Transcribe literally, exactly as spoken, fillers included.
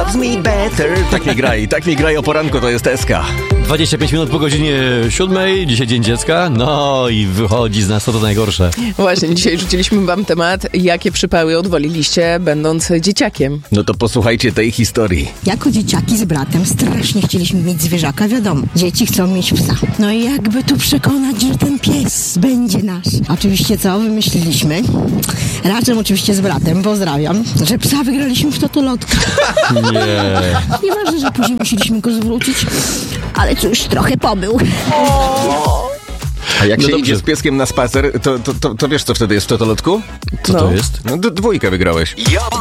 loves me better. Tak mi gra i tak mi gra o poranku, to jest Eska. dwadzieścia pięć minut po godzinie siódmej, dzisiaj Dzień Dziecka, no i wychodzi z nas to, to najgorsze. Właśnie, dzisiaj rzuciliśmy wam temat, jakie przypały odwaliliście, będąc dzieciakiem. No to posłuchajcie tej historii. Jako dzieciaki z bratem strasznie chcieliśmy mieć zwierzaka, wiadomo. Dzieci chcą mieć psa. No i jakby tu przekonać, że ten pies będzie nasz. Oczywiście co wymyśliliśmy? Razem oczywiście z bratem, pozdrawiam, że psa wygraliśmy w totolotka. Nie. Nieważne, że później musieliśmy go zwrócić, ale cóż, trochę pobył. A jak No się dobrze. idzie z pieskiem na spacer, to, to, to, to wiesz, co wtedy jest w totolotku? Co No. to jest? No d- dwójkę wygrałeś. Ja mam